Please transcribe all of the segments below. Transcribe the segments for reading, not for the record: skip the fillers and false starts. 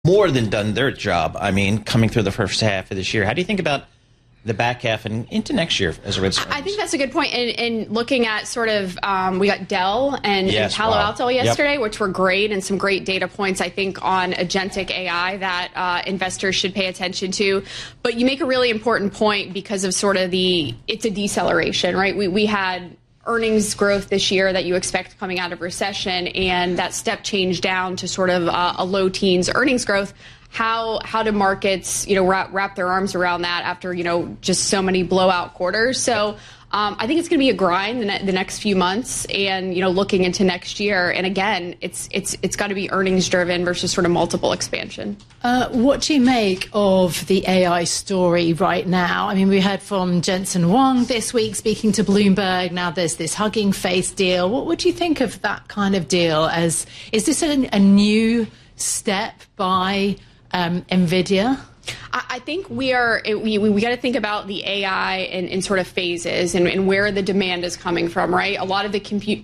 more than done their job. I mean, coming through the first half of this year. How do you think about the back half and into next year as a relates? I think that's a good point. And looking at sort of, we got Dell and Palo Alto yesterday, which were great, and some great data points, I think, on agentic AI that investors should pay attention to. But you make a really important point because of sort of it's a deceleration, right? We had earnings growth this year that you expect coming out of recession, and that step change down to sort of a low teens earnings growth. How do markets, wrap their arms around that after, just so many blowout quarters? So I think it's going to be a grind the next few months, and looking into next year. And again, it's got to be earnings driven versus sort of multiple expansion. What do you make of the AI story right now? I mean, we heard from Jensen Huang this week speaking to Bloomberg. Now there's this Hugging Face deal. What would you think of that kind of deal? Is this a new step by NVIDIA? I think we got to think about the AI in sort of phases and where the demand is coming from, right? A lot of the compute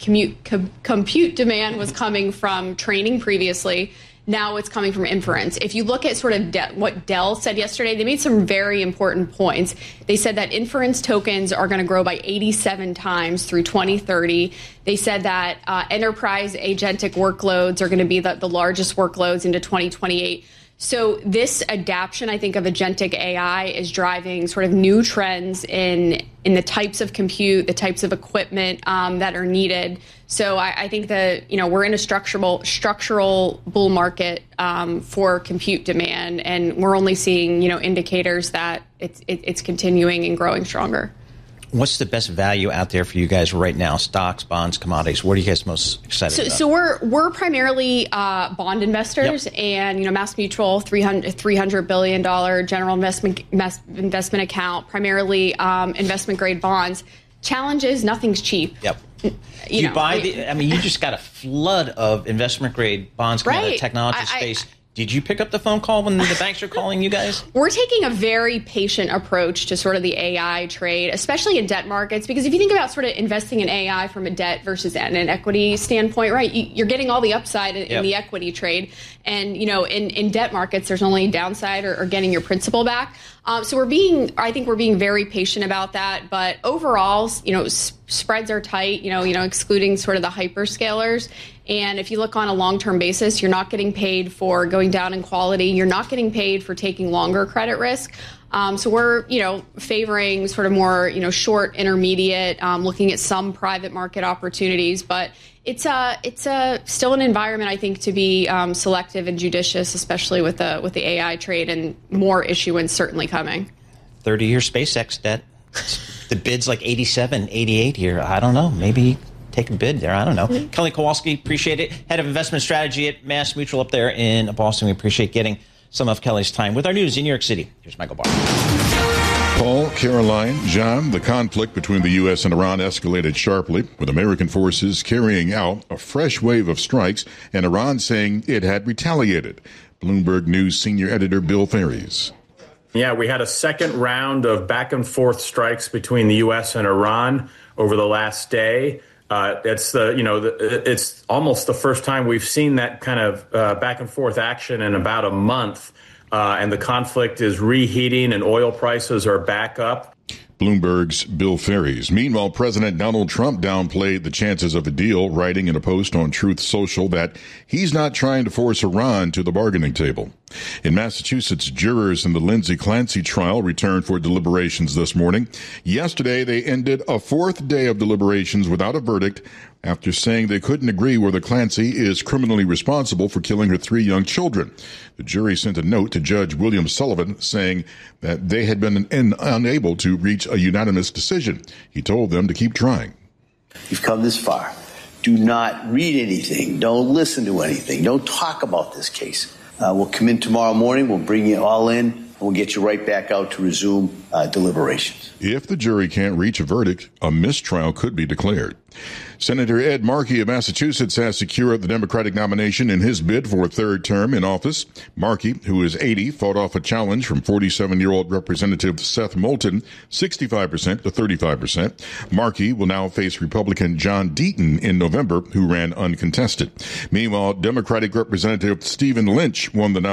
demand was coming from training previously. Now it's coming from inference. If you look at sort of what Dell said yesterday, they made some very important points. They said that inference tokens are going to grow by 87 times through 2030. They said that enterprise agentic workloads are going to be the largest workloads into 2028. So this adaption, I think, of agentic AI is driving sort of new trends in the types of compute, the types of equipment that are needed. So I think that, we're in a structural bull market for compute demand, and we're only seeing, indicators that it's continuing and growing stronger. What's the best value out there for you guys right now? Stocks, bonds, commodities. What are you guys most excited about? So we're primarily bond investors, and MassMutual, $300 billion general investment account, primarily investment grade bonds. Challenge is nothing's cheap. Yep. You buy you just got a flood of investment grade bonds coming out of the technology space. Did you pick up the phone call when the banks are calling you guys? We're taking a very patient approach to sort of the AI trade, especially in debt markets, because if you think about sort of investing in AI from a debt versus an equity standpoint, right, you're getting all the upside in the equity trade. And, in debt markets, there's only downside or getting your principal back. So I think we're being very patient about that. But overall, spreads are tight, excluding sort of the hyperscalers. And if you look on a long-term basis, you're not getting paid for going down in quality. You're not getting paid for taking longer credit risk. So we're, favoring sort of more, short, intermediate, looking at some private market opportunities. But it's still an environment, I think, to be selective and judicious, especially with the AI trade and more issuance certainly coming. 30-year SpaceX debt. The bid's like 87, 88 here. I don't know. Maybe take a bid there. I don't know. Mm-hmm. Kelly Kowalski, appreciate it. Head of investment strategy at MassMutual up there in Boston. We appreciate getting some of Kelly's time with our news in New York City. Here's Michael Barr. Paul, Caroline, John, the conflict between the U.S. and Iran escalated sharply, with American forces carrying out a fresh wave of strikes and Iran saying it had retaliated. Bloomberg News senior editor Bill Ferries. Yeah, we had a second round of back and forth strikes between the U.S. and Iran over the last day. It's almost the first time we've seen that kind of back and forth action in about a month. And the conflict is reheating and oil prices are back up. Bloomberg's Bill Ferries. Meanwhile, President Donald Trump downplayed the chances of a deal, writing in a post on Truth Social that he's not trying to force Iran to the bargaining table. In Massachusetts, jurors in the Lindsay Clancy trial returned for deliberations this morning. Yesterday, they ended a fourth day of deliberations without a verdict after saying they couldn't agree whether Clancy is criminally responsible for killing her 3 young children. The jury sent a note to Judge William Sullivan saying that they had been unable to reach a unanimous decision. He told them to keep trying. You've come this far. Do not read anything. Don't listen to anything. Don't talk about this case. We'll come in tomorrow morning. We'll bring you all in. we'll get you right back out to resume deliberations. If the jury can't reach a verdict, a mistrial could be declared. Senator Ed Markey of Massachusetts has secured the Democratic nomination in his bid for a third term in office. Markey, who is 80, fought off a challenge from 47-year-old Representative Seth Moulton, 65% to 35%. Markey will now face Republican John Deaton in November, who ran uncontested. Meanwhile, Democratic Representative Stephen Lynch won the nomination